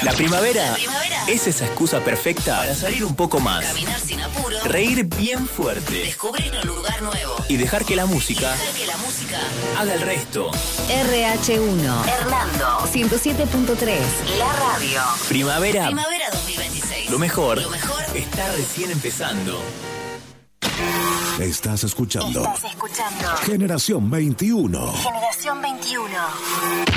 La primavera es esa excusa perfecta para salir un poco más, Caminar sin apuro, reír bien fuerte descubrir un lugar nuevo y dejar que la música haga el resto. RH1 Hernando 107.3 La radio. Primavera Primavera 2026. Lo mejor está recién empezando. Estás escuchando Estás escuchando Generación 21. Generación 21.